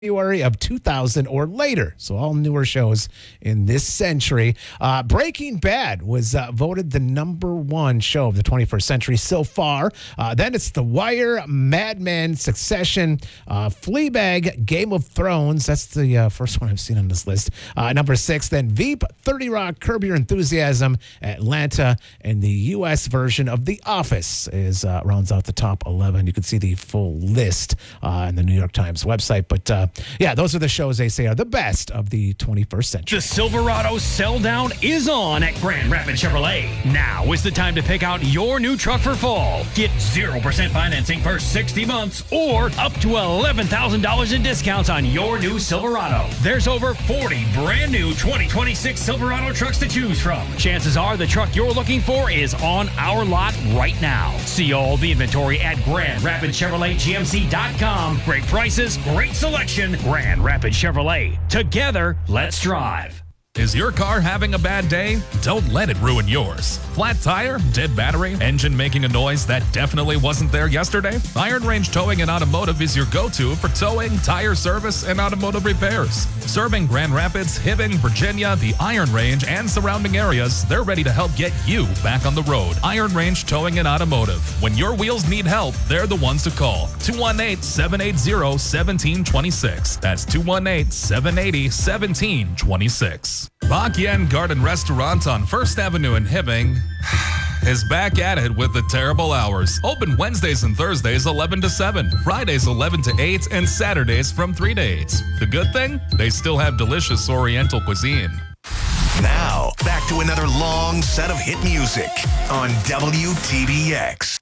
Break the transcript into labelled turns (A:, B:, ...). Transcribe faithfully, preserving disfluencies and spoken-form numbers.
A: February of two thousand or later. So all newer shows in this century. Uh, Breaking Bad was uh, voted the number one show of the twenty-first century so far. Uh, then it's The Wire, Mad Men, Succession, uh, Fleabag, Game of Thrones. That's the uh, first one I've seen on this list. Uh, number six, then Veep, thirty Rock, Curb Your Enthusiasm, Atlanta, and the U S version of The Office is uh, rounds out the top eleven. You can see the full list uh, in the New York Times website, but uh, yeah, those are the shows they say are the best of the twenty-first century.
B: The Silverado sell down is on at Grand Rapids Chevrolet. Now is the time to pick out your new truck for fall. Get zero percent financing for sixty months or up to eleven thousand dollars in discounts on your new Silverado. There's over forty brand new twenty twenty-six Silverado trucks to choose from. Chances are the truck you're looking for is on our lot right now. See all the inventory at Grand Rapids Chevrolet G M C dot com. Great prices, great selection. Grand Rapids Chevrolet. Together, let's drive.
C: Is your car having a bad day? Don't let it ruin yours. Flat tire, dead battery, engine making a noise that definitely wasn't there yesterday? Iron Range Towing and Automotive is your go-to for towing, tire service, and automotive repairs. Serving Grand Rapids, Hibbing, Virginia, the Iron Range, and surrounding areas, they're ready to help get you back on the road. Iron Range Towing and Automotive. When your wheels need help, they're the ones to call. two one eight, seven eight zero, one seven two six. That's two one eight, seven eight zero, one seven two six. Bak Yen Garden Restaurant on First Avenue in Hibbing is back at it with the terrible hours. Open Wednesdays and Thursdays eleven to seven, Fridays eleven to eight, and Saturdays from three to eight. The good thing? They still have delicious Oriental cuisine.
D: Now, back to another long set of hit music on W T B X.